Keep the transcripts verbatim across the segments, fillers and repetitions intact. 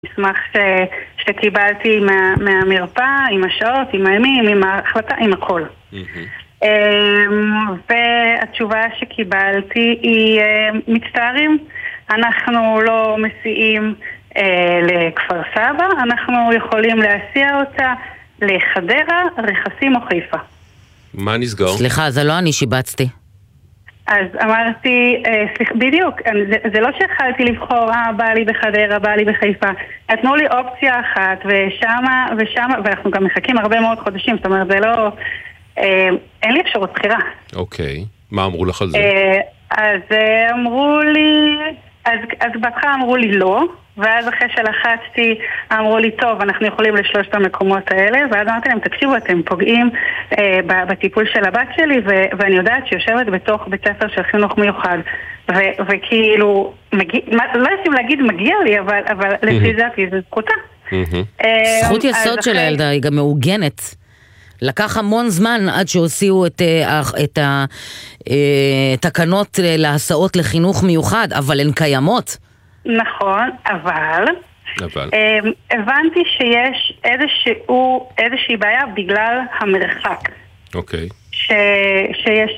מסמך ש... שקיבלתי מה... מהמרפאה, עם השעות, עם הימים, עם ההחלטה, עם הכל. Mm-hmm. והתשובה שקיבלתי היא מצטערים, אנחנו לא מסיעים לכפר סבא, אנחנו יכולים להסיע אותה לחדרה, רכסים או חיפה. מה נסגר? סליחה, זה לא אני שיבצתי. אז אמרתי, סליחה, בדיוק, זה, זה לא שהחלתי לבחור, אה, בא לי בחדרה, בא לי בחיפה. נתנו לי אופציה אחת, ושמה, ושמה, ואנחנו גם מחכים הרבה מאוד חודשים, זאת אומרת, זה לא, אה, אין לי אפשרות בחירה. אוקיי, מה אמרו לך על זה? אה, אז אמרו לי, אז, אז בהתחלה אמרו לי לא, ואז אחרי שלחצתי אמרו לי טוב, אנחנו יכולים לשלושת המקומות האלה, ואז אמרתי להם, תקשיבו, אתם פוגעים אה, בטיפול של הבת שלי, ו- ואני יודעת שיושבת בתוך בית ספר של חינוך מיוחד, ו- וכאילו, מגיע, לא יודעים להגיד מגיע לי, אבל, אבל mm-hmm. לפי זה זה זכותה. Mm-hmm. אה, זכות יסוד של אחרי... הילדה היא גם מעוגנת. לקח המון זמן עד שהוציאו את, את התקנות להסעות לחינוך מיוחד, אבל הן קיימות. נכון, אבל, אבל. הבנתי שיש איזשהו, איזושהי בעיה בגלל המרחק. אוקיי. ש, שיש,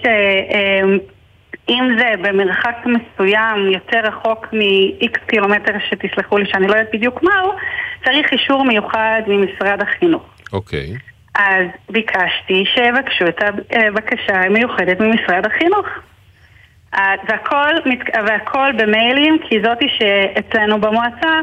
אם זה במרחק מסוים יותר רחוק מ-X קילומטר שתסלחו לי שאני לא יודעת בדיוק מהו, צריך אישור מיוחד ממשרד החינוך. אוקיי. אז ביקשתי שיבקשו את הבקשה המיוחדת ממשרד החינוך. והכל, והכל במיילים, כי זאתי שאצלנו במועצה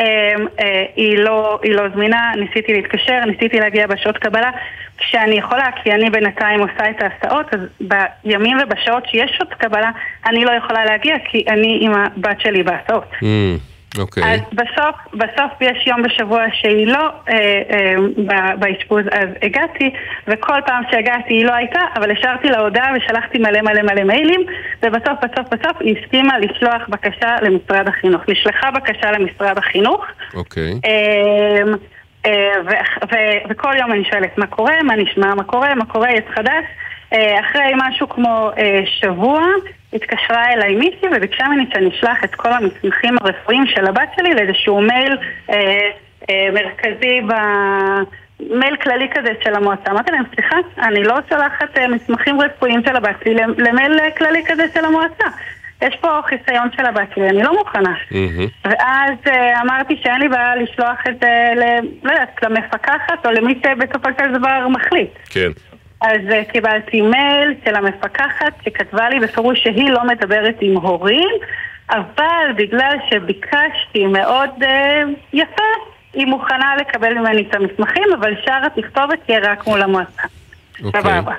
היא לא, היא לא זמינה, ניסיתי להתקשר, ניסיתי להגיע בשעות קבלה, כשאני יכולה, כי אני בינתיים עושה את ההסעות, אז בימים ובשעות שיש שעות קבלה, אני לא יכולה להגיע, כי אני עם הבת שלי בהסעות. אוקיי. אז בסוף, בסוף יש יום בשבוע שהיא לא אה, אה, בהשפוז, אז הגעתי, וכל פעם שהגעתי היא לא הייתה, אבל השארתי לה הודעה ושלחתי מלא מלא מלא מיילים, ובסוף בסוף בסוף היא הסכימה לשלוח בקשה למשרד החינוך. נשלחה בקשה למשרד החינוך. אוקיי. אה, אה, ו- ו- וכל יום אני שואלת מה קורה, מה נשמע, מה קורה, מה קורה, יש חדש. אחרי משהו כמו אה, שבוע התקשרה אליי מישהי וביקשה ממני שאני אשלח את כל המסמכים הרפואיים של הבת שלי לאיזשהו מייל אה, אה, מרכזי במייל כללי כזה של המועצה. אמרתי להם, סליחה, אני לא שולחת אה, מסמכים רפואיים של הבת שלי למייל כללי כזה של המועצה. יש פה חיסיון של הבת שלי, אני לא מוכנה. Mm-hmm. ואז אה, אמרתי שאין לי בעיה לשלוח את זה ל, לא יודעת, למפקחת או למי שבסופו של דבר מחליט. כן. אז uh, קיבלתי מייל של המפקחת שכתבה לי בפירוש שהיא לא מדברת עם הורים, אבל בגלל שביקשתי מאוד uh, יפה, היא מוכנה לקבל ממני את המסמכים, אבל שאר התכתובת תהיה רק מול המועצה. אוקיי. סבבה.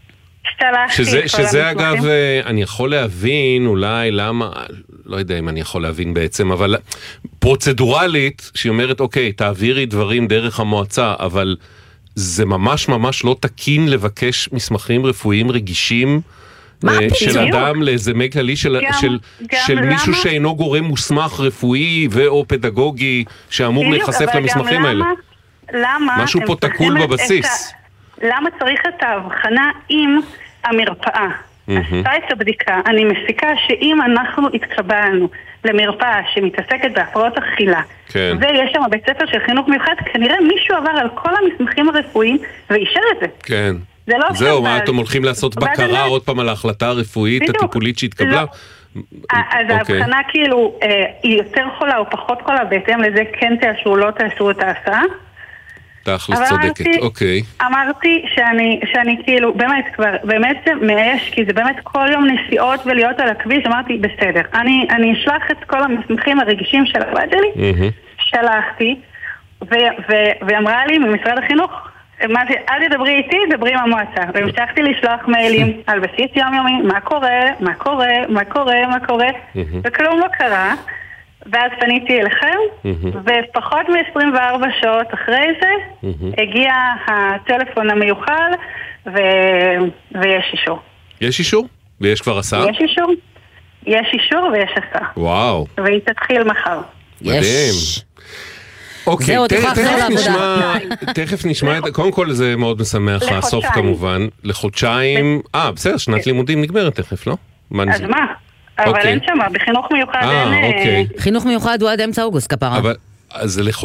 שזה, שזה אגב, אני יכול להבין אולי למה, לא יודע אם אני יכול להבין בעצם, אבל פרוצדורלית, שהיא אומרת, אוקיי, תעבירי דברים דרך המועצה, אבל זה ממש ממש לא תקין לבקש מסמכים רפואיים רגישים של אדם לאיזה מי כללי של, גם, של, גם של מישהו שאינו גורם מוסמך רפואי ואו פדגוגי שאמור להיחשף למסמכים למה, האלה. למה משהו פה תקול בבסיס. ה... למה צריך את ההבחנה עם המרפאה? עשתה את הבדיקה, אני מסיקה שאם אנחנו התקבלנו למרפאה שמתעסקת בהפרעות אכילה, כן. ויש שם בית ספר של חינוך מיוחד, כנראה מישהו עבר על כל המסמכים הרפואיים ואישר את זה. כן. זה לא זהו, מה אתם הולכים לעשות בקרה עוד פעם על ההחלטה הרפואית הטיפולית שהתקבלה? אז ההבחנה כאילו היא יותר חולה או פחות חולה, בהתאם לזה כן תאשרו, לא תאשרו את ההסעה. תכלס צודקת, אוקיי. אמרתי שאני, שאני כאילו, באמת כבר, באמת זה מייש, כי זה באמת כל יום נסיעות ולהיות על הכביש, אמרתי, בסדר. אני, אני אשלח את כל המסמכים הרגישים של הבת שלי, שלחתי, והיא אמרה לי ממשרד החינוך, אמרתי, אל תדברי איתי, דברי עם המועצה. והמשכתי לשלוח מיילים על בסיס יומיומי, מה קורה, מה קורה, מה קורה, מה קורה, וכלום לא קרה. ואז פניתי אליכם, ופחות מ-עשרים וארבע שעות אחרי זה, הגיע הטלפון המיוחל, ויש אישור. יש אישור? ויש כבר הסעה? יש אישור. יש אישור ויש הסעה. וואו. והיא תתחיל מחר. מדהים. אוקיי, תכף נשמע, קודם כל זה מאוד משמח, הסוף כמובן, לחודשיים, אה, בסדר, שנת לימודים נגמרת תכף, לא? אז מה? אבל אין שם, בחינוך מיוחד אין... חינוך מיוחד הוא עד אמצע אוגוסט, כפרה. אז זה